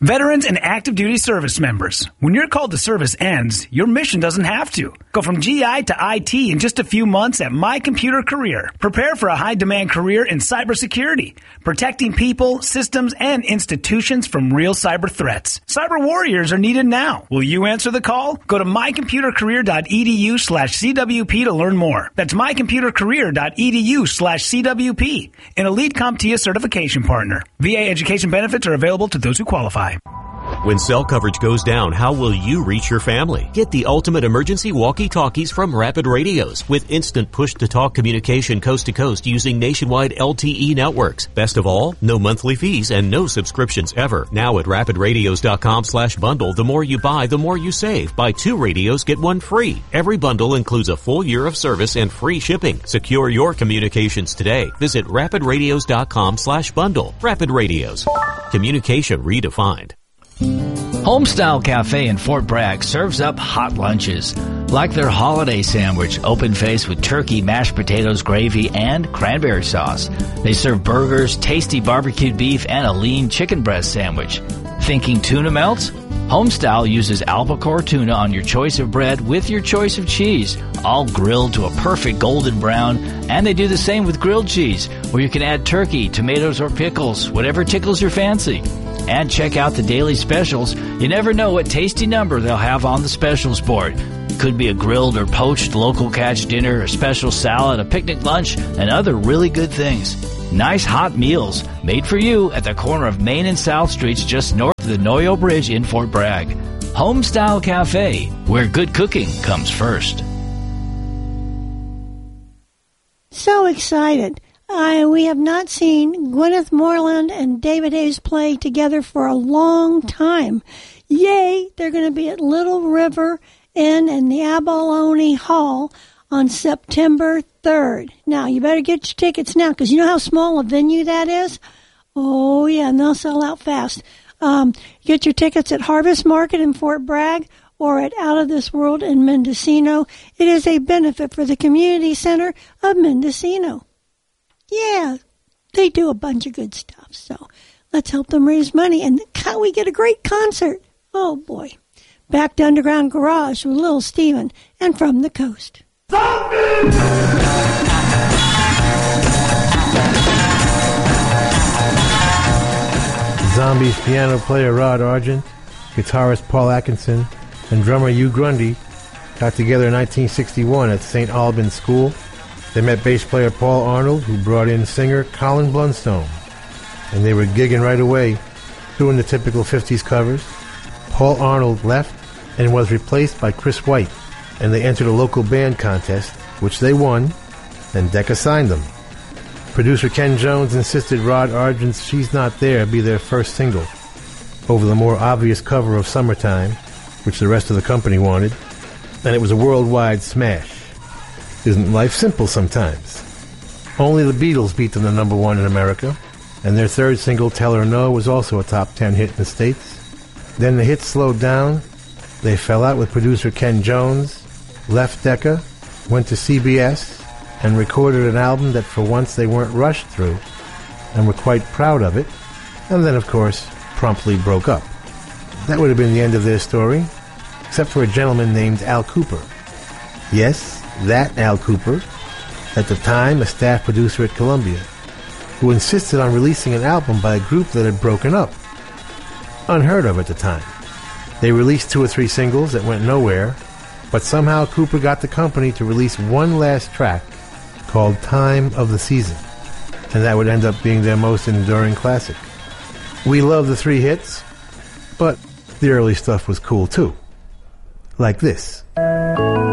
Veterans and active duty service members, when your call to service ends, your mission doesn't have to. Go from GI to IT in just a few months at My Computer Career. Prepare for a high-demand career in cybersecurity, protecting people, systems, and institutions from real cyber threats. Cyber warriors are needed now. Will you answer the call? Go to mycomputercareer.edu/CWP to learn more. That's mycomputercareer.edu/CWP, an elite CompTIA certification partner. VA education benefits are available to those who qualify. When cell coverage goes down, how will you reach your family? Get the ultimate emergency walkie-talkies from Rapid Radios with instant push-to-talk communication coast to coast using nationwide LTE networks. Best of all, no monthly fees and no subscriptions ever. Now at rapidradios.com/bundle, the more you buy, the more you save. Buy 2 radios, get 1 free. Every bundle includes a full year of service and free shipping. Secure your communications today. Visit rapidradios.com/bundle. Rapid Radios. Communication redefined. Homestyle Cafe in Fort Bragg serves up hot lunches, like their holiday sandwich, open-faced with turkey, mashed potatoes, gravy, and cranberry sauce. They serve burgers, tasty barbecued beef, and a lean chicken breast sandwich. Thinking tuna melts? Homestyle uses albacore tuna on your choice of bread with your choice of cheese, all grilled to a perfect golden brown, and they do the same with grilled cheese, where you can add turkey, tomatoes, or pickles, whatever tickles your fancy. And check out the daily specials. You never know what tasty number they'll have on the specials board. Could be a grilled or poached local catch dinner, a special salad, a picnic lunch, and other really good things. Nice hot meals made for you at the corner of Main and South Streets just north of the Noyo Bridge in Fort Bragg. Homestyle Cafe, where good cooking comes first. So excited. We have not seen Gwyneth Moreland and David Hayes play together for a long time. Yay! They're going to be at Little River Inn in the Abalone Hall on September 3rd. Now, you better get your tickets now, because you know how small a venue that is? Oh, yeah, and they'll sell out fast. Get your tickets at Harvest Market in Fort Bragg or at Out of This World in Mendocino. It is a benefit for the Community Center of Mendocino. Yeah, they do a bunch of good stuff, so let's help them raise money, and we get a great concert. Oh, boy. Back to Underground Garage with Little Steven and From the Coast. Zombies piano player Rod Argent, guitarist Paul Atkinson, and drummer Hugh Grundy got together in 1961 at St. Albans School. They met bass player Paul Arnold, who brought in singer Colin Blunstone, and they were gigging right away, doing the typical 50s covers. Paul Arnold left and was replaced by Chris White, and they entered a local band contest, which they won, and Decca signed them. Producer Ken Jones insisted Rod Argent's She's Not There be their first single, over the more obvious cover of Summertime, which the rest of the company wanted, and it was a worldwide smash. Isn't life simple sometimes? Only the Beatles beat them to number 1 in America, and their third single, Tell Her No, was also a top 10 hit in the States. Then the hits slowed down. They fell out with producer Ken Jones, left Decca, went to CBS, and recorded an album that for once they weren't rushed through, and were quite proud of it, and then, of course, promptly broke up. That would have been the end of their story, except for a gentleman named Al Cooper. Yes, that Al Cooper, at the time a staff producer at Columbia, who insisted on releasing an album by a group that had broken up. Unheard of at the time. They released 2 or 3 singles that went nowhere, but somehow Cooper got the company to release one last track called Time of the Season, and that would end up being their most enduring classic. We love the 3 hits, but the early stuff was cool too. Like this.